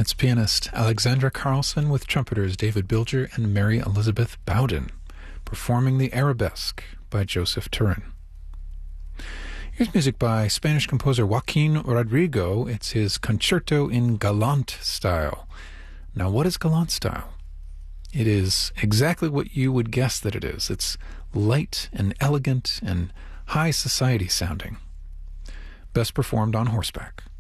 It's pianist Alexandra Carlson with trumpeters David Bilger and Mary Elizabeth Bowden performing the Arabesque by Joseph Turin. Here's music by Spanish composer Joaquin Rodrigo. It's his Concerto in Galant style. Now, what is Galant style? It is exactly what you would guess that it is. It's light and elegant and high society sounding. Best performed on horseback.